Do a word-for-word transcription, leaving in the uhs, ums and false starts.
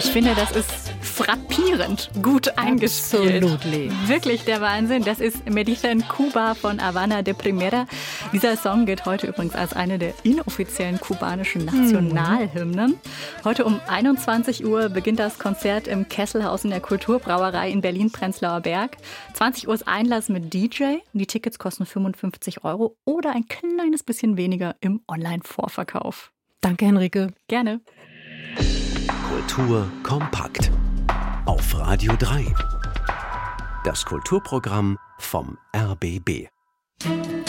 finde, das ist frappierend gut eingespielt. Absolutely. Wirklich der Wahnsinn. Das ist Me dicen Cuba von Habana de Primera. Dieser Song gilt heute übrigens als eine der inoffiziellen kubanischen Nationalhymnen. Heute um einundzwanzig Uhr beginnt das Konzert im Kesselhaus in der Kulturbrauerei in Berlin-Prenzlauer Berg. zwanzig Uhr ist Einlass mit D J. Die Tickets kosten fünfundfünfzig Euro oder ein kleines bisschen weniger im Online-Vorverkauf. Danke, Henrike. Gerne. Kultur kompakt. Auf Radio drei. Das Kulturprogramm vom R B B.